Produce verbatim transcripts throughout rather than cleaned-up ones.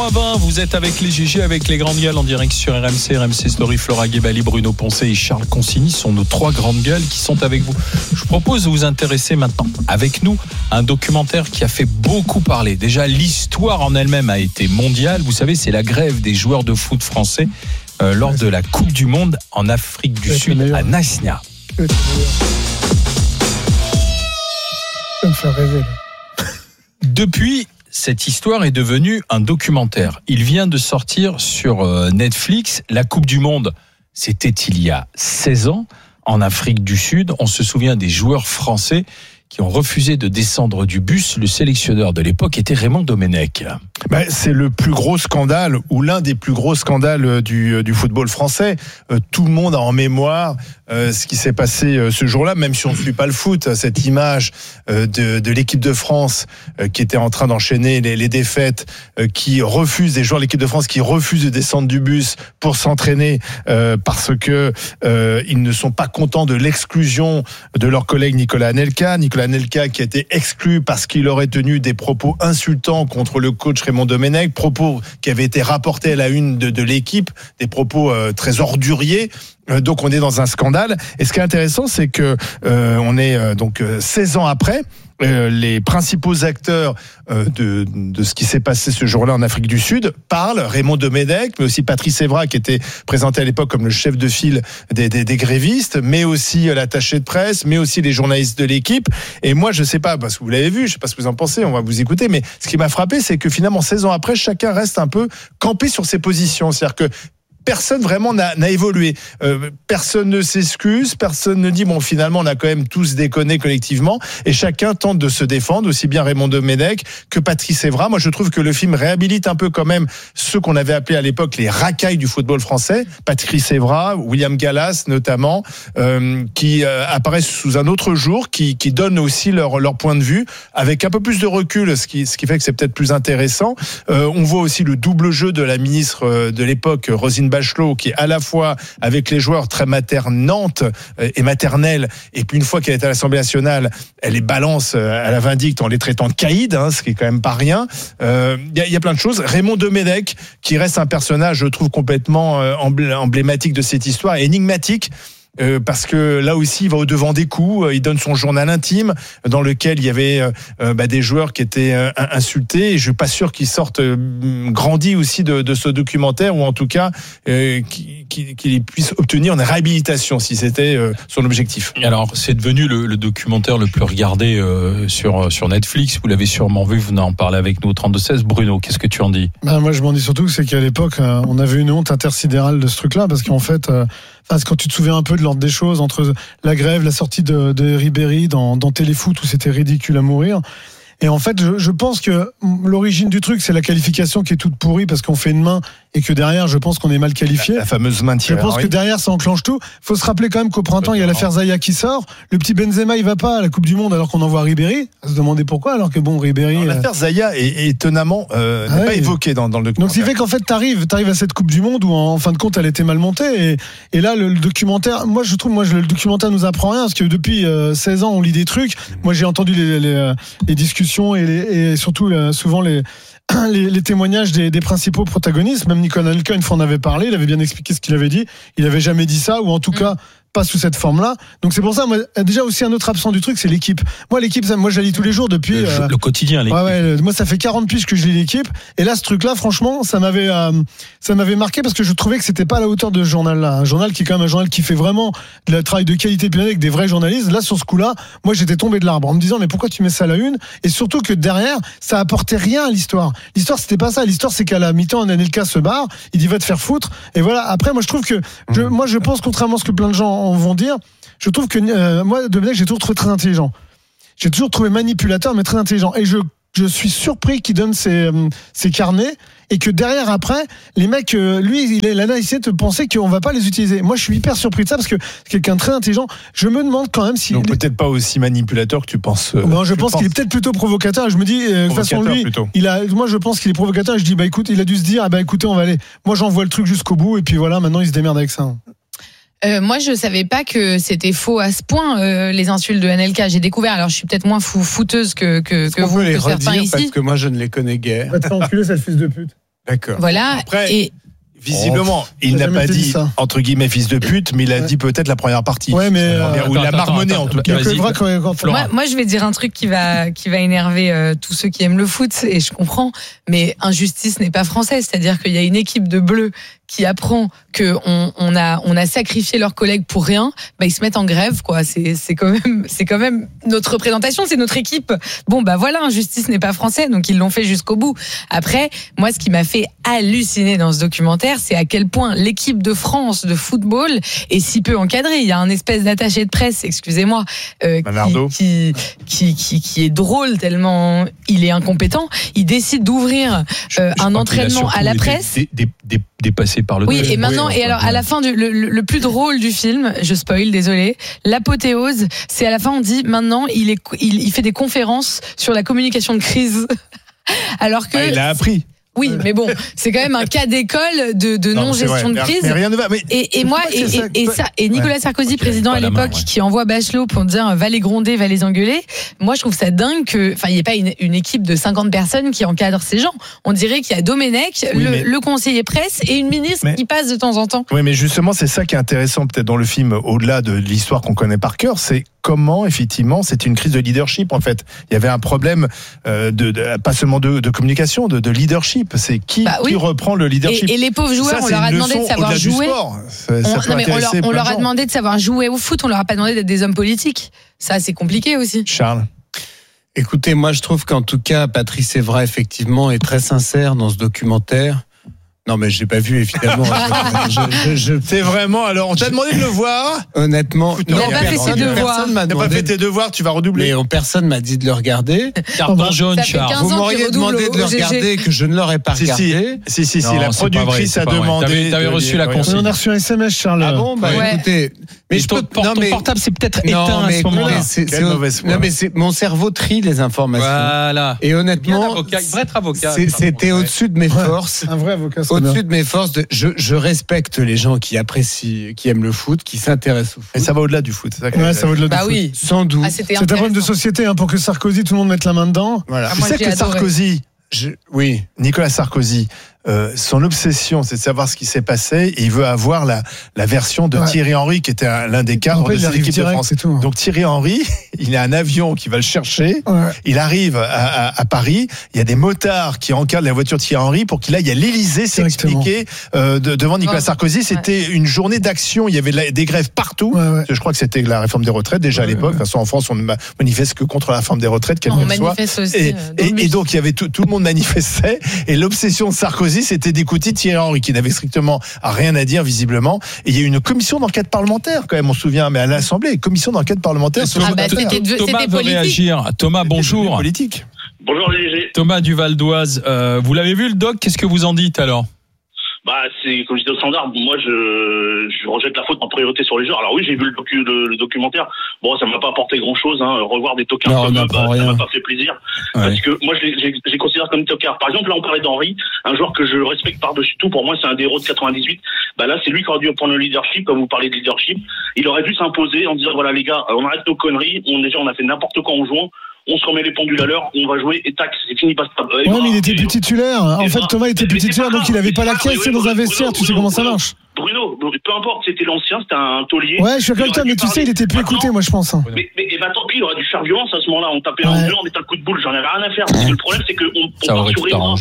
vingt, vous êtes avec les G G, avec les grandes gueules en direct sur R M C, R M C Story. Flora Guébali, Bruno Poncet et Charles Consigny sont nos trois grandes gueules qui sont avec vous. Je vous propose de vous intéresser maintenant avec nous à un documentaire qui a fait beaucoup parler. Déjà, l'histoire en elle-même a été mondiale. Vous savez, c'est la grève des joueurs de foot français euh, lors de la Coupe du Monde en Afrique du Sud à Nasnia. Ça me fait rêver. Depuis, cette histoire est devenue un documentaire. Il vient de sortir sur Netflix. La Coupe du Monde, c'était il y a seize ans en Afrique du Sud. On se souvient des joueurs français qui ont refusé de descendre du bus. Le sélectionneur de l'époque était Raymond Domenech. Ben, c'est le plus gros scandale, ou l'un des plus gros scandales du, du football français. Euh, tout le monde a en mémoire euh, ce qui s'est passé euh, ce jour-là, même si on ne suit pas le foot. Cette image euh, de, de l'équipe de France euh, qui était en train d'enchaîner les, les défaites, euh, qui refuse, des joueurs de l'équipe de France qui refusent de descendre du bus pour s'entraîner euh, parce que euh, ils ne sont pas contents de l'exclusion de leur collègue Nicolas Anelka. Nicolas Anelka qui a été exclu parce qu'il aurait tenu des propos insultants contre le coach Raymond Domenech, propos qui avaient été rapportés à la une de, de l'équipe, des propos euh, très orduriers. Euh, donc on est dans un scandale. Et ce qui est intéressant, c'est que euh, on est euh, donc euh, seize ans après. Euh, les principaux acteurs euh, de, de ce qui s'est passé ce jour-là en Afrique du Sud parlent. Raymond Domenech, mais aussi Patrice Evra, qui était présenté à l'époque comme le chef de file des, des, des grévistes, mais aussi l'attaché de presse, mais aussi les journalistes de l'équipe. Et moi, je sais pas, parce que vous l'avez vu, je sais pas ce que vous en pensez, on va vous écouter, mais ce qui m'a frappé, c'est que finalement, seize ans après, chacun reste un peu campé sur ses positions. C'est-à-dire que personne vraiment n'a, n'a évolué. Euh, personne ne s'excuse, personne ne dit bon finalement on a quand même tous déconné collectivement et chacun tente de se défendre, aussi bien Raymond Domenech que Patrice Evra. Moi je trouve que le film réhabilite un peu quand même ceux qu'on avait appelés à l'époque les racailles du football français, Patrice Evra, William Gallas notamment, euh, qui euh, apparaissent sous un autre jour, qui, qui donnent aussi leur, leur point de vue avec un peu plus de recul, ce qui, ce qui fait que c'est peut-être plus intéressant. Euh, on voit aussi le double jeu de la ministre de l'époque, Roselyne Bachelot, qui est à la fois avec les joueurs très maternante et maternelle, et puis une fois qu'elle est à l'Assemblée nationale, elle les balance à la vindicte en les traitant de caïds, hein, ce qui est quand même pas rien. Il euh, y, y a plein de choses. Raymond Domenech, qui reste un personnage, je trouve, complètement euh, emblématique de cette histoire, énigmatique. Euh, parce que là aussi il va au devant des coups, il donne son journal intime dans lequel il y avait euh, bah, des joueurs qui étaient euh, insultés, et je suis pas sûr qu'ils sortent euh, grandis aussi de, de ce documentaire, ou en tout cas euh, qu'ils, qu'ils puissent obtenir une réhabilitation si c'était euh, son objectif. Alors c'est devenu le, le documentaire le plus regardé euh, sur, sur Netflix, vous l'avez sûrement vu, vous en parlez avec nous au trente-deux seize. Bruno, qu'est-ce que tu en dis? Ben, moi je m'en dis surtout c'est qu'à l'époque euh, on avait une honte intersidérale de ce truc-là, parce qu'en fait euh, Enfin, quand tu te souviens un peu de l'ordre des choses, entre la grève, la sortie de, de Ribéry dans, dans Téléfoot, où c'était ridicule à mourir. Et en fait, je, je pense que l'origine du truc, c'est la qualification qui est toute pourrie parce qu'on fait une main et que derrière, je pense qu'on est mal qualifié. La, la fameuse main de Je pense oui. que derrière, ça enclenche tout. Faut se rappeler quand même qu'au printemps, il y a l'affaire Zaya qui sort. Le petit Benzema, il va pas à la Coupe du Monde alors qu'on envoie Ribéry. À se demander pourquoi, alors que bon, Ribéry. Alors, l'affaire Zaya est, est étonnamment euh, ah n'est ouais. pas évoquée dans, dans le documentaire. Donc, ce qui fait qu'en fait, t'arrives, t'arrives à cette Coupe du Monde où, en, en fin de compte, elle était mal montée. Et, et là, le, le documentaire, moi, je trouve, moi, je, le documentaire nous apprend rien parce que depuis euh, seize ans, on lit des trucs. Moi, j'ai entendu les, les, les discussions et, les, et surtout euh, souvent les. Les, les témoignages des, des principaux protagonistes. Même Nicolas Anelka, une fois, en avait parlé, il avait bien expliqué ce qu'il avait dit. Il avait jamais dit ça, ou en tout mmh. cas pas sous cette forme-là. Donc c'est pour ça, moi, déjà aussi un autre absent du truc, c'est l'équipe. Moi, l'équipe, ça, moi, je la lis tous les jours depuis le, euh, le quotidien. L'équipe. Ouais, ouais, moi, ça fait quarante piges que je lis l'équipe. Et là, ce truc-là, franchement, ça m'avait, euh, ça m'avait marqué parce que je trouvais que c'était pas à la hauteur de ce journal-là. Un journal qui est quand même un journal qui fait vraiment le travail de qualité puis avec des vrais journalistes. Là, sur ce coup-là, moi, j'étais tombé de l'arbre en me disant, mais pourquoi tu mets ça à la une? Et surtout que derrière, ça apportait rien à l'histoire. L'histoire, c'était pas ça. L'histoire, c'est qu'à la mi-temps, Anelka se barre, il dit va te faire foutre. Et voilà. Après, moi, je trouve que, je, moi, je pense, contrairement à ce que plein de gens vont dire, je trouve que euh, moi, Domenech, j'ai toujours trouvé très intelligent. J'ai toujours trouvé manipulateur, mais très intelligent. Et je, je suis surpris qu'il donne ses, euh, ses carnets et que derrière, après, les mecs, euh, lui, il a la naïveté de penser qu'on va pas les utiliser. Moi, je suis hyper surpris de ça parce que c'est quelqu'un de très intelligent. Je me demande quand même si. Donc peut-être pas aussi manipulateur que tu penses. Euh, non, je pense qu'il est peut-être plutôt provocateur. Je me dis, euh, de toute façon, lui, plutôt. il a. Moi, je pense qu'il est provocateur. Et je dis, bah écoute, il a dû se dire, ah bah écoutez, on va aller. Moi, j'envoie le truc jusqu'au bout et puis voilà, maintenant, il se démerde avec ça. Euh, moi, je savais pas que c'était faux à ce point, euh, les insultes de Anelka. J'ai découvert, alors je suis peut-être moins fou, fouteuse que, que, que vous, les que certains redire ici. Parce que moi, je ne les connais guère. Va te faire enculer, cette fils de pute. D'accord. Voilà. Après, et visiblement, oh, il n'a pas dit, ça. entre guillemets, fils de pute, mais il a ouais. dit peut-être la première partie. Ouais, mais euh, Ou il a marmonné, en tout cas. C'est vrai que quand moi, moi, je vais dire un truc qui va, qui va énerver euh, tous ceux qui aiment le foot, et je comprends, mais injustice n'est pas française. C'est-à-dire qu'il y a une équipe de Bleus qui apprend que on, on a, on a sacrifié leurs collègues pour rien, bah ils se mettent en grève, quoi. C'est, c'est quand même, c'est quand même notre représentation, c'est notre équipe. Bon, bah voilà, injustice n'est pas français, donc ils l'ont fait jusqu'au bout. Après, moi, ce qui m'a fait halluciner dans ce documentaire, c'est à quel point l'équipe de France de football est si peu encadrée. Il y a un espèce d'attaché de presse, excusez-moi, euh, qui, qui, qui, qui est drôle tellement il est incompétent. Il décide d'ouvrir euh, un entraînement à la presse. Dé, dé, dé, dépassé par le. Oui, et maintenant, oui, et alors à la fin du le, le plus drôle du film, je spoil, désolé, l'apothéose, c'est à la fin on dit maintenant il est il, il fait des conférences sur la communication de crise, alors que ah, il a appris. Oui, mais bon, c'est quand même un cas d'école de, de non, non-gestion de crise. Mais rien ne va. Mais et, et moi, et, et, et ça, et Nicolas Sarkozy, ouais, président à l'époque, main, ouais. qui envoie Bachelot pour dire va les gronder, va les engueuler. Moi, je trouve ça dingue que, enfin, il n'y ait pas une, une équipe de cinquante personnes qui encadre ces gens. On dirait qu'il y a Domenech, oui, le, mais... le conseiller presse et une ministre mais... qui passe de temps en temps. Oui, mais justement, c'est ça qui est intéressant peut-être dans le film, au-delà de l'histoire qu'on connaît par cœur, c'est comment effectivement c'était une crise de leadership en fait. Il y avait un problème euh, de, de pas seulement de, de communication, de, de leadership. C'est qui, bah, oui. qui reprend le leadership. Et, et les pauvres joueurs, ça, on leur a demandé de savoir jouer. Ça, ça on, non, mais on leur, on leur a demandé de savoir jouer au foot. On leur a pas demandé d'être des hommes politiques. Ça, c'est compliqué aussi. Charles. Écoutez, moi, je trouve qu'en tout cas, Patrice Evra effectivement est très sincère dans ce documentaire. Non, mais j'ai pas vu, évidemment. je, je, je, c'est vraiment, alors, on t'a demandé de le voir. Honnêtement, il n'a pas fait ses devoirs. Personne m'a demandé. Il n'a pas fait tes devoirs, tu vas redoubler. Mais personne m'a dit de le regarder. Carton jaune, Charles. Vous m'auriez demandé de le regarder, que je ne l'aurais pas si, regardé. Si, si, si, non, la productrice a demandé. T'avais reçu la consigne. On a reçu un S M S, Charles. Ah bon, bah écoutez. Mais je peux, ton portable, c'est peut-être éteint à ce moment-là. Non, mais c'est, mon cerveau trie les informations. Voilà. Et honnêtement, vrai avocat. C'était au-dessus de mes forces. Un vrai avocat. Au-dessus de mes forces. Je, je respecte les gens qui apprécient, qui aiment le foot, qui s'intéressent au foot. Et ça va au-delà du foot. Ça, ouais, ça va au-delà bah du oui. foot. Sans doute. Ah, c'est un problème de société hein, pour que Sarkozy, tout le monde mette la main dedans. Voilà. Ah, tu moi, sais que adoré. Sarkozy, je, oui, Nicolas Sarkozy, euh, son obsession, c'est de savoir ce qui s'est passé. Et il veut avoir la, la version de ouais. Thierry Henry, qui était un, l'un des cadres de cette équipe direct, de France. Tout, hein. Donc Thierry Henry, il a un avion qui va le chercher. Ouais. Il arrive à, à, à Paris. Il y a des motards qui encadrent la voiture de Thierry Henry pour qu'il aille à l'Élysée s'expliquer euh, de, devant Nicolas ouais. Sarkozy. C'était ouais. une journée d'action. Il y avait la, des grèves partout. Ouais, ouais. Je crois que c'était la réforme des retraites déjà ouais, à l'époque. Ouais. De toute façon, en France, on ne manifeste que contre la réforme des retraites, quelle qu'elle soit. Aussi, et, euh, et, et donc, il y avait tout, tout le monde manifestait. Et l'obsession de Sarkozy, c'était d'écouter Thierry Henry, qui n'avait strictement rien à dire visiblement. Et il y a eu une commission d'enquête parlementaire quand même, on se souvient, mais à l'Assemblée, commission d'enquête parlementaire. Thomas, ah bah, c'était, Thomas veut réagir. Thomas, bonjour. Politique. Bonjour Léger. Thomas du Val d'Oise, euh, vous l'avez vu le doc, qu'est-ce que vous en dites alors? Bah, c'est, comme je disais au standard, moi, je, je rejette la faute en priorité sur les joueurs. Alors oui, j'ai vu le, docu, le, le documentaire. Bon, ça m'a pas apporté grand chose, hein. Revoir des tocards non, comme eux, bah, ça m'a pas fait plaisir. Ouais. Parce que moi, je les, je les considère comme tocards. Par exemple, là, on parlait d'Henry, un joueur que je respecte par-dessus tout. Pour moi, c'est un des héros de quatre-vingt-dix-huit. Bah là, c'est lui qui aurait dû prendre le leadership, comme vous parlez de leadership. Il aurait dû s'imposer en disant, voilà, les gars, on arrête nos conneries. On, déjà, on a fait n'importe quoi en jouant. On se remet les pendules à l'heure, on va jouer et tac, c'est fini, passe pas. Ouais, mais il était plus titulaire. En fait, Thomas était plus titulaire, donc il avait pas la caisse, c'est dans un vestiaire, tu sais comment ça marche. Bruno, peu importe, c'était l'ancien, c'était un taulier. Ouais, je suis d'accord avec toi, mais tu sais, il était plus écouté, moi, je pense. Mais, mais, et bah, tant pis, il aurait dû faire violence à ce moment-là. On tapait en deux, on mettait un coup de boule, j'en avais rien à faire. Parce que le problème, c'est qu'on on part sur Evra.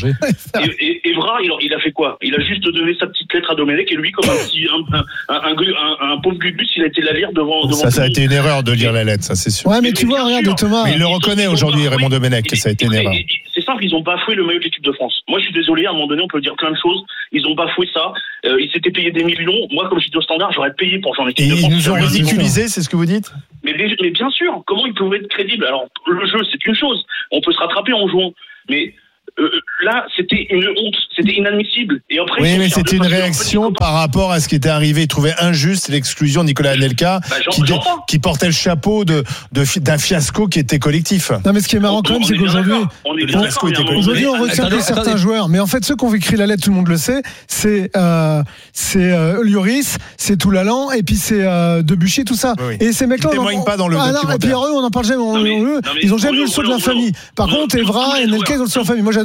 Et, et Evra, il, il a fait quoi? Il a juste donné sa petite lettre à Domenech, et lui, comme un petit, un, un, un, un, un pauvre gugus, il a été la lire devant, devant. Ça, ça a été une erreur de lire la lettre, ça, c'est sûr. Ouais, mais tu vois, regarde, Thomas. Mais il le reconnaît aujourd'hui, Raymond Domenech, que ça a été une erreur. C'est simple, ils ont bafoué le maillot de l'équipe de France. Moi, je suis désolé, à un moment donné, on peut dire plein de choses. Ils ont bafoué ça. Euh, ils s'étaient payés des millions. Moi, comme je suis au standard, j'aurais payé pour jouer en équipe et de France. Ils nous ont ridiculisé, c'est ce que vous dites? mais, mais bien sûr, comment ils pouvaient être crédibles? Alors, le jeu, c'est une chose. On peut se rattraper en jouant. Mais euh, là, c'était une honte. C'était inadmissible. Et après, oui, mais c'était une réaction par rapport à ce qui était arrivé. Ils trouvaient injuste l'exclusion de Nicolas Anelka, bah, qui, de, qui portait le chapeau de, de, d'un fiasco qui était collectif. Non, mais ce qui est marrant quand même, c'est qu'aujourd'hui, aujourd'hui, on retient que certains joueurs. Mais en fait, ceux qui ont écrit la lettre, tout le monde le sait, c'est, euh, c'est euh, Lloris, c'est Toulalan, et puis c'est euh, Debuchy, tout ça. Oui, oui. Et ces mecs-là, ils ne témoignent pas dans le documentaire. Et puis eux, on en parle jamais. Ils ont jamais vu le saut de la famille. Par contre, Evra et Anelka, ils ont le saut de la famille. Moi, j'adore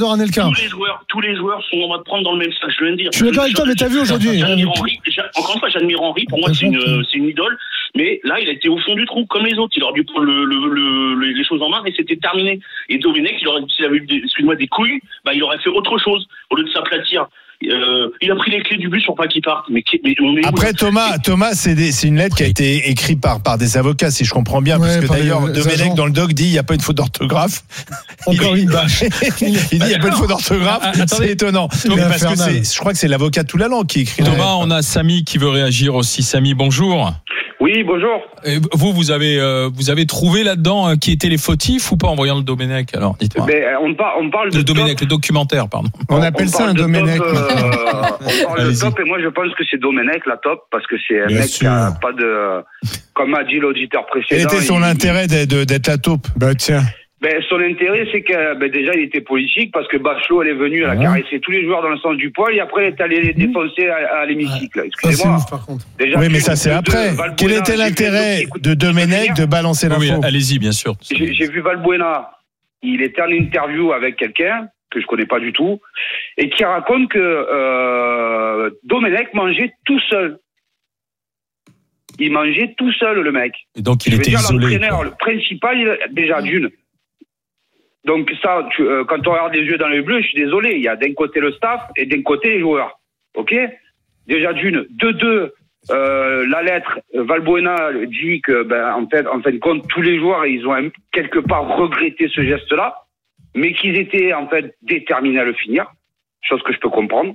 adore Anelka. Tous les joueurs, tous les joueurs sont en train de prendre dans le même sac. Je viens de dire. Je suis d'accord avec toi, mais t'as vu aujourd'hui. J'admire Henry. Encore une fois, j'admire Henry. Pour moi, c'est une, c'est une idole. Mais là, il a été au fond du trou, comme les autres. Il aurait dû prendre le, le, le, les choses en main et c'était terminé. Et Domenech, il aurait, s'il avait eu des, excuse-moi, des couilles, bah, il aurait fait autre chose au lieu de s'aplatir. Euh, il a pris les clés du bus pour pas qu'il parte. Mais, mais on est Après où, Thomas, Thomas, c'est, des, c'est une lettre qui a été écrite par par des avocats, si je comprends bien, Ouais, parce que par d'ailleurs les- les Domenech agents. dans le doc dit il y a pas une faute d'orthographe. Encore il, une bâche. il dit il y a pas une faute d'orthographe. Ah, attendez. C'est étonnant. Il est Mais parce que infernal. c'est, je crois que c'est l'avocat Toulalan qui écrit. la Thomas, lettre. on a Samy qui veut réagir aussi. Samy, bonjour. Oui, bonjour. Et vous, vous avez, euh, vous avez trouvé là-dedans euh, qui étaient les fautifs ou pas en voyant le Domenech? Alors, dites-moi. Mais euh, on, par, on parle de Le top. Domenech, le documentaire, pardon. On appelle ça parle un de Domenech. top, euh, on parle de Allez-y. top et moi je pense que c'est Domenech la top parce que c'est un Bien mec sûr. qui a pas de, comme a dit l'auditeur Quel précédent. était son il- intérêt d'être, d'être la taupe? Bah tiens. Ben, son intérêt, c'est que ben, déjà, il était politique parce que Bachelot, elle est venue, elle a caressé tous les joueurs dans le sens du poil et après, elle est allée les défoncer à, à l'hémicycle. Ça, c'est Excusez-moi. ouf, par contre. Déjà, Oui, mais une, ça c'est deux, après. Valbuena, Quel était j'ai vu- l'intérêt écoute, de Domenech de balancer Oui, l'info? allez-y, bien sûr. J'ai j'ai vu Valbuena, il était en interview avec quelqu'un que je connais pas du tout et qui raconte que euh, Domenech mangeait tout seul. Il mangeait tout seul, le mec. Et donc, il Je veux était dire, isolé. l'entraîneur, quoi. le principal, il- déjà d'une. Donc ça, tu, euh, quand on regarde les yeux dans les bleus, je suis désolé, il y a d'un côté le staff et d'un côté les joueurs. Ok? Déjà d'une. De deux, euh, la lettre, Valbuena dit que, ben, en fait, en fin de compte, tous les joueurs, ils ont un- quelque part regretté ce geste-là, mais qu'ils étaient, en fait, déterminés à le finir. Chose que je peux comprendre.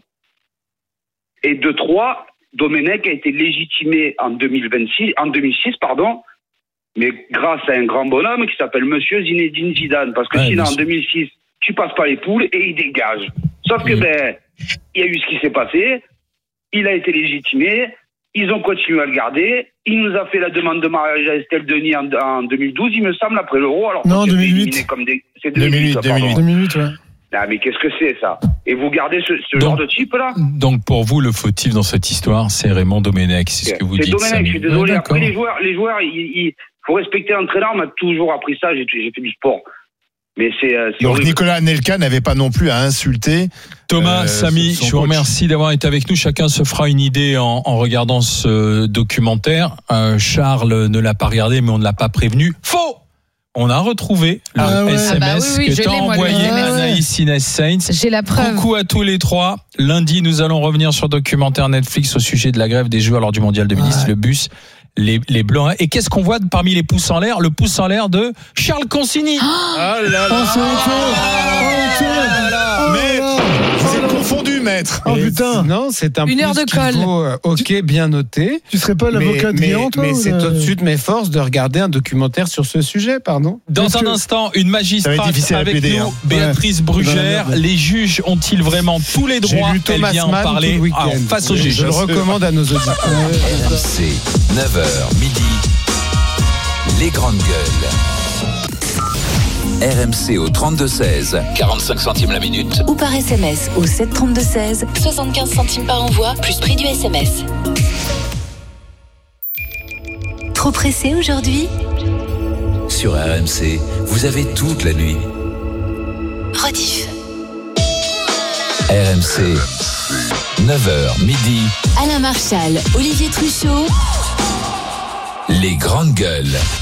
Et de trois, Domenech a été légitimé en deux mille vingt-six, en deux mille six, pardon, mais grâce à un grand bonhomme qui s'appelle Monsieur Zinedine Zidane. Parce que Ouais, sinon, bien en sûr. deux mille six, tu passes pas les poules et il dégage. Sauf que, Mhm. ben, il y a eu ce qui s'est passé, il a été légitimé, ils ont continué à le garder, il nous a fait la demande de mariage à Estelle Denis en, en deux mille douze, il me semble, après l'Euro. Alors Non, qu'on s'est fait deux mille huit. éliminer Comme des, c'est deux mille huit, ça, pardon. Deux minutes, ouais. Ah, mais qu'est-ce que c'est, ça? Et vous gardez ce, ce Donc- genre de type-là? Donc, pour vous, le fautif dans cette histoire, c'est Raymond Domenech. C'est ce que vous C'est dites. Domenech, Samy. je suis désolé. Ouais, Après, d'accord. les joueurs, les joueurs, il, il faut respecter l'entraîneur. On m'a toujours appris ça. J'ai, j'ai fait du sport. Mais c'est, euh, c'est Donc horrible. Nicolas Anelka n'avait pas non plus à insulter. Thomas, Euh, Samy, son je vous coach. remercie d'avoir été avec nous. Chacun se fera une idée en, en regardant ce documentaire. Euh, Charles ne l'a pas regardé, mais on ne l'a pas prévenu. Faux! On a retrouvé le Ah ouais. S M S Ah bah oui, oui, que je t'a l'ai, moi, le envoyé S M S. Anaïs Inès Saints. J'ai la preuve. Coucou à tous les trois. Lundi, nous allons revenir sur documentaire Netflix au sujet de la grève des joueurs lors du Mondial deux mille dix, Ouais. le bus, les, les Blancs. Et qu'est-ce qu'on voit parmi les pouces en l'air? Le pouce en l'air de Charles Consigny. Ah là Oh, c'est honteux. Oh, honteux. Oh, Maître, vous oh, êtes là. confondu, maître. Oh, Et putain. Non, c'est un Une heure pouce de qui colle. vaut, euh, ok, bien noté. Tu serais pas Mais, l'avocat de mais, Guéant, toi mais ou c'est le- au-dessus de mes forces de regarder un documentaire sur ce sujet, pardon. Dans Parce un que- instant, une Ça va magistrate être difficile à avec plaider, nous, hein. Béatrice Ouais. Brugère. Dans la merde. Les juges ont-ils vraiment tous les J'ai droits? lu Elle Thomas vient en Mann parler tout le week-end. Alors, face aux Je juges. le recommande à nos auditeurs. R M C, neuf heures midi, les grandes gueules. R M C au trente-deux seize, quarante-cinq centimes la minute. Ou par S M S au sept trente-deux seize, soixante-quinze centimes par envoi, plus prix du S M S. Trop pressé aujourd'hui? Sur R M C, vous avez toute la nuit. Rediff. R M C, neuf heures midi, Alain Marchal, Olivier Truchot. les grandes gueules.